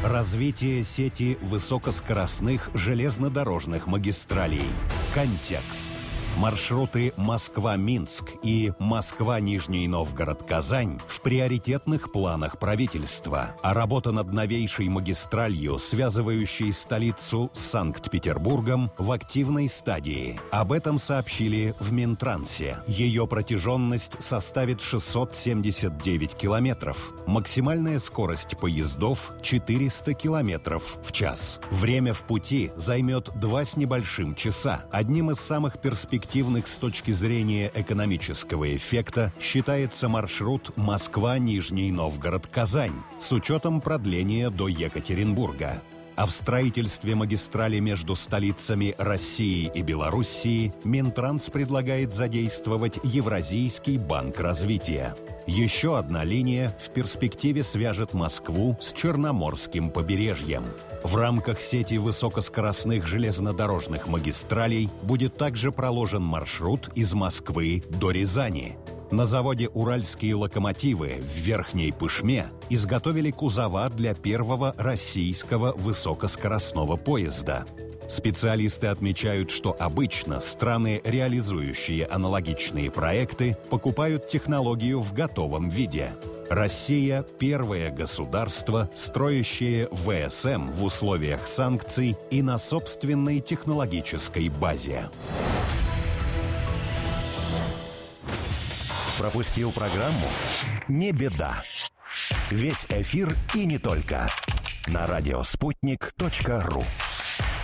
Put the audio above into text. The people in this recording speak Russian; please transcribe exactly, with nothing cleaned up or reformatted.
Развитие сети высокоскоростных железнодорожных магистралей. Контекст. Маршруты Москва-Минск и Москва-Нижний Новгород-Казань в приоритетных планах правительства, а работа над новейшей магистралью, связывающей столицу с Санкт-Петербургом, в активной стадии. Об этом сообщили в Минтрансе. Ее протяженность составит шестьсот семьдесят девять километров. Максимальная скорость поездов – четыреста километров в час. Время в пути займет два с небольшим часа. Одним из самых перспективных с точки зрения экономического эффекта считается маршрут Москва-Нижний Новгород-Казань с учетом продления до Екатеринбурга. А в строительстве магистрали между столицами России и Белоруссии Минтранс предлагает задействовать Евразийский банк развития. Еще одна линия в перспективе свяжет Москву с Черноморским побережьем. В рамках сети высокоскоростных железнодорожных магистралей будет также проложен маршрут из Москвы до Рязани. На заводе «Уральские локомотивы» в Верхней Пышме изготовили кузова для первого российского высокоскоростного поезда. Специалисты отмечают, что обычно страны, реализующие аналогичные проекты, покупают технологию в готовом виде. Россия – первое государство, строящее вэ эс эм в условиях санкций и на собственной технологической базе. Пропустил программу? Не беда. Весь эфир и не только. На радиоспутник точка ру.